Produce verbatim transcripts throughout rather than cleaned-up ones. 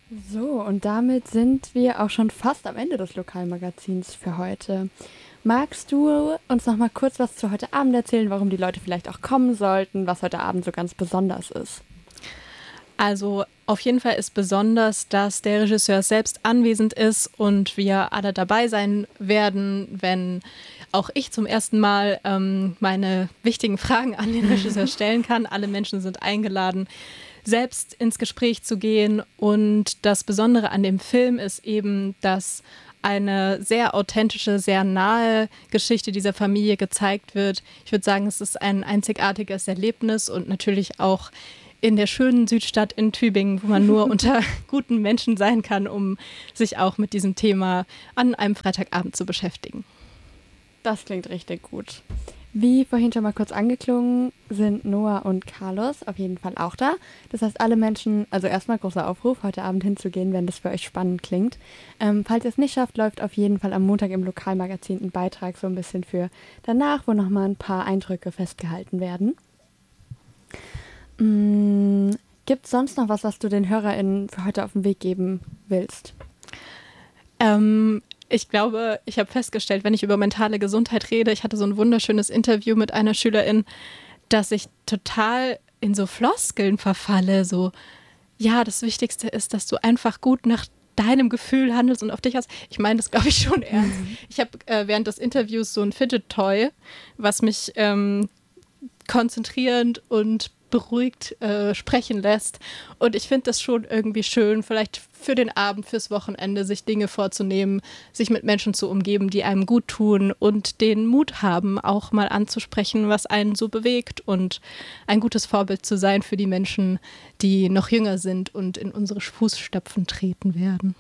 So, und damit sind wir auch schon fast am Ende des Lokalmagazins für heute. Magst du uns noch mal kurz was zu heute Abend erzählen, warum die Leute vielleicht auch kommen sollten, was heute Abend so ganz besonders ist? Also auf jeden Fall ist besonders, dass der Regisseur selbst anwesend ist und wir alle dabei sein werden, wenn auch ich zum ersten Mal ähm, meine wichtigen Fragen an den Regisseur stellen kann. Alle Menschen sind eingeladen, selbst ins Gespräch zu gehen. Und das Besondere an dem Film ist eben, dass eine sehr authentische, sehr nahe Geschichte dieser Familie gezeigt wird. Ich würde sagen, es ist ein einzigartiges Erlebnis und natürlich auch in der schönen Südstadt in Tübingen, wo man nur unter guten Menschen sein kann, um sich auch mit diesem Thema an einem Freitagabend zu beschäftigen. Das klingt richtig gut. Wie vorhin schon mal kurz angeklungen, sind Noah und Carlos auf jeden Fall auch da. Das heißt, alle Menschen, also erstmal großer Aufruf, heute Abend hinzugehen, wenn das für euch spannend klingt. Ähm, falls ihr es nicht schafft, läuft auf jeden Fall am Montag im Lokalmagazin ein Beitrag so ein bisschen für danach, wo nochmal ein paar Eindrücke festgehalten werden. Mm, gibt es sonst noch was, was du den HörerInnen für heute auf den Weg geben willst? Ähm, ich glaube, ich habe festgestellt, wenn ich über mentale Gesundheit rede, ich hatte so ein wunderschönes Interview mit einer Schülerin, dass ich total in so Floskeln verfalle, so, ja, das Wichtigste ist, dass du einfach gut nach deinem Gefühl handelst und auf dich hast. Ich meine das, glaube ich, schon ernst. Mhm. Ich habe äh, während des Interviews so ein Fidget-Toy, was mich ähm, konzentrierend und beruhigt äh, sprechen lässt. Und ich finde das schon irgendwie schön, vielleicht für den Abend, fürs Wochenende, sich Dinge vorzunehmen, sich mit Menschen zu umgeben, die einem gut tun und den Mut haben, auch mal anzusprechen, was einen so bewegt und ein gutes Vorbild zu sein für die Menschen, die noch jünger sind und in unsere Fußstapfen treten werden.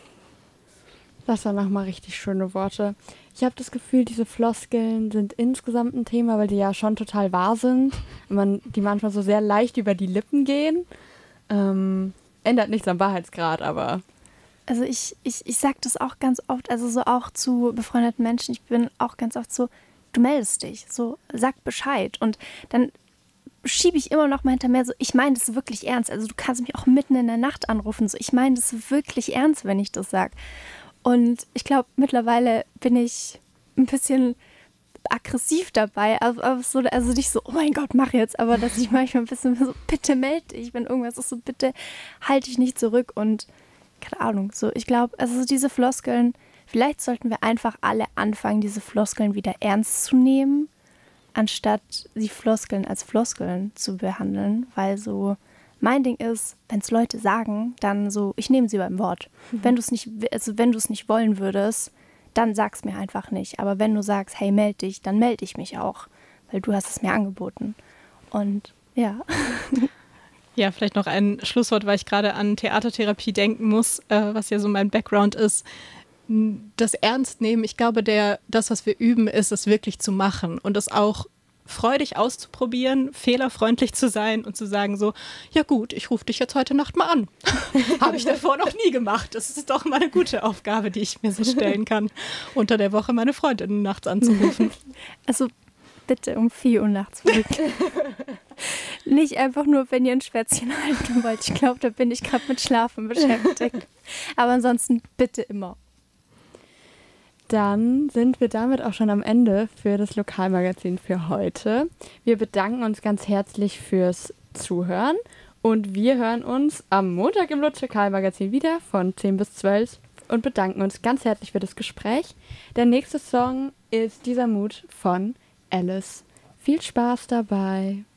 Das waren nochmal richtig schöne Worte. Ich habe das Gefühl, diese Floskeln sind insgesamt ein Thema, weil die ja schon total wahr sind. Man, die manchmal so sehr leicht über die Lippen gehen. Ähm, ändert nichts am Wahrheitsgrad, aber... Also ich, ich, ich sage das auch ganz oft, also so auch zu befreundeten Menschen. Ich bin auch ganz oft so, du meldest dich, so sag Bescheid. Und dann schiebe ich immer noch mal hinter mir so, ich meine das wirklich ernst. Also du kannst mich auch mitten in der Nacht anrufen. So, ich meine das wirklich ernst, wenn ich das sage. Und ich glaube, mittlerweile bin ich ein bisschen aggressiv dabei. Also, so, also nicht so, oh mein Gott, mach jetzt. Aber dass ich manchmal ein bisschen so, bitte melde dich, wenn irgendwas ist, so bitte halte dich nicht zurück. Und keine Ahnung, so ich glaube, also diese Floskeln, vielleicht sollten wir einfach alle anfangen, diese Floskeln wieder ernst zu nehmen, anstatt die Floskeln als Floskeln zu behandeln. Weil so... Mein Ding ist, wenn es Leute sagen, dann so, ich nehme sie beim Wort. Mhm. Wenn du es nicht, also wenn du es nicht wollen würdest, dann sag's mir einfach nicht. Aber wenn du sagst, hey, melde dich, dann melde ich mich auch, weil du hast es mir angeboten. Und ja. Ja, vielleicht noch ein Schlusswort, weil ich gerade an Theatertherapie denken muss, äh, was ja so mein Background ist. Das Ernstnehmen, ich glaube, der, das, was wir üben, ist, es wirklich zu machen und es auch freudig auszuprobieren, fehlerfreundlich zu sein und zu sagen so, ja gut, ich rufe dich jetzt heute Nacht mal an. Habe ich davor noch nie gemacht. Das ist doch mal eine gute Aufgabe, die ich mir so stellen kann, unter der Woche meine Freundin nachts anzurufen. Also bitte um vier Uhr nachts wirklich. Nicht einfach nur, wenn ihr ein Schwätzchen halten wollt. Ich glaube, da bin ich gerade mit Schlafen beschäftigt. Aber ansonsten bitte immer. Dann sind wir damit auch schon am Ende für das Lokalmagazin für heute. Wir bedanken uns ganz herzlich fürs Zuhören und wir hören uns am Montag im Lokalmagazin wieder von zehn bis zwölf und bedanken uns ganz herzlich für das Gespräch. Der nächste Song ist Dieser Mut von Alice. Viel Spaß dabei!